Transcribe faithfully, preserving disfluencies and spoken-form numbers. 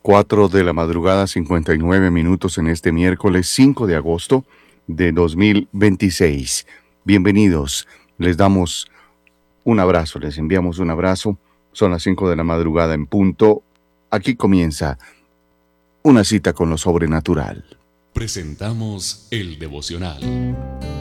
Cuatro de la madrugada, cincuenta y nueve minutos en este miércoles cinco de agosto de dos mil veintiséis. Bienvenidos, les damos un abrazo, les enviamos un abrazo. Son las cinco de la madrugada en punto. Aquí comienza una cita con lo sobrenatural. Presentamos el devocional.